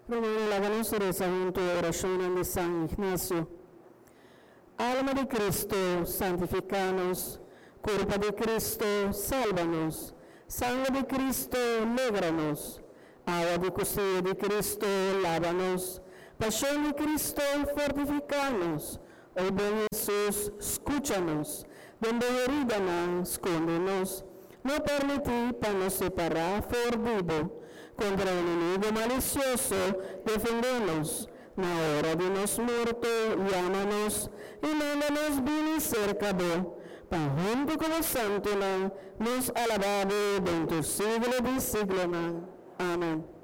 Promueve la ganancia junto a oración de San Ignacio. Alma de Cristo, santificanos. Cuerpo de Cristo, sálvanos. Sangre de Cristo, líbranos. Agua de costilla de Cristo, lávanos. Pasión de Cristo, fortificanos. Oh buen Jesús, escúchanos. Donde herida escóndenos. No permití para nos separar for vivo. Contra el enemigo malicioso, defendernos. Na hora de nos muerto, llámanos, y mándanos bien y cerca vos. Para junto con los santos, nos alabado, en tu siglo de siglo. Amén.